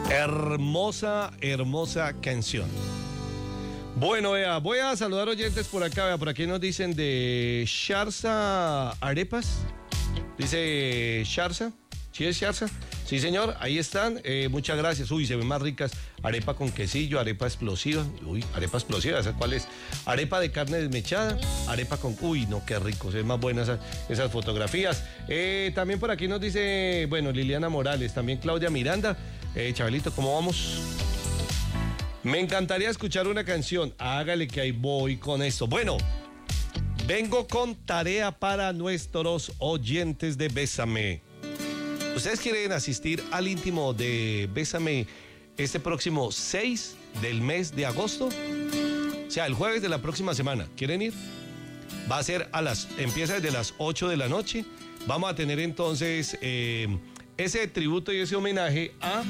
Hermosa, hermosa canción. Bueno, vea, voy a saludar oyentes por acá. Vea, por aquí nos dicen de Sharsa Arepas. Dice Sharsa. ¿Sí es Sharsa? Sí, señor, ahí están. Muchas gracias. Uy, se ven más ricas. Arepa con quesillo, arepa explosiva. Uy, arepa explosiva, ¿sabes cuál es? Arepa de carne desmechada, arepa con... Uy, no, qué rico. Se ven más buenas esas fotografías. También por aquí nos dice, bueno, Liliana Morales. También Claudia Miranda. Chabelito, ¿cómo vamos? Me encantaría escuchar una canción. Hágale que ahí voy con esto. Bueno, vengo con tarea para nuestros oyentes de Bésame. ¿Ustedes quieren asistir al íntimo de Bésame este próximo 6 del mes de agosto? O sea, el jueves de la próxima semana. ¿Quieren ir? Va a ser empieza desde las 8 de la noche. Vamos a tener entonces ese tributo y ese homenaje a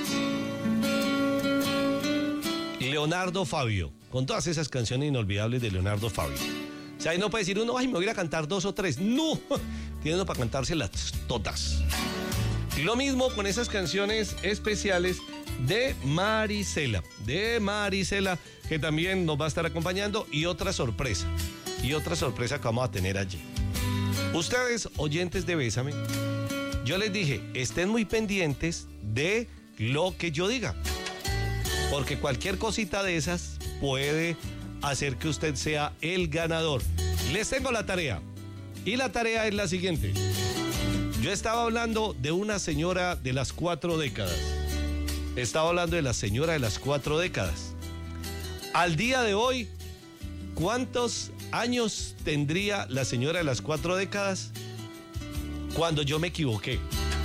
Leonardo Fabio, con todas esas canciones inolvidables de Leonardo Fabio. O sea, ahí no puede decir uno, ay, me voy a cantar 2 o 3. No, tiene uno para cantárselas todas. Y lo mismo con esas canciones especiales de Marisela, que también nos va a estar acompañando, y otra sorpresa que vamos a tener allí. Ustedes, oyentes de Bésame, yo les dije, estén muy pendientes de lo que yo diga, porque cualquier cosita de esas puede hacer que usted sea el ganador. Les tengo la tarea, y la tarea es la siguiente. Yo estaba hablando de una señora de las 4 décadas. Estaba hablando de la señora de las 4 décadas. Al día de hoy, ¿cuántos años tendría la señora de las 4 décadas cuando yo me equivoqué?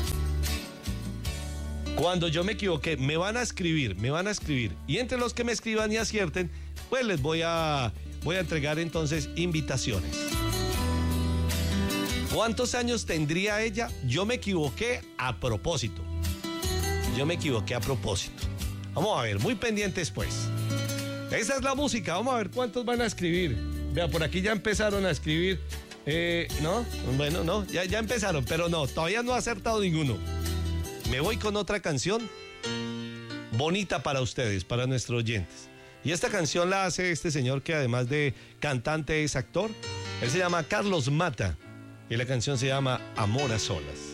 Cuando yo me equivoqué, me van a escribir. Y entre los que me escriban y acierten, pues les voy a entregar entonces invitaciones. ¿Cuántos años tendría ella? Yo me equivoqué a propósito. Vamos a ver, muy pendientes pues. Esa es la música, vamos a ver cuántos van a escribir. Vea, por aquí ya empezaron a escribir. ¿No? Bueno, no, ya empezaron, pero no, todavía no ha acertado ninguno. Me voy con otra canción bonita para ustedes, para nuestros oyentes. Y esta canción la hace este señor que además de cantante es actor. Él se llama Carlos Mata y la canción se llama Amor a Solas.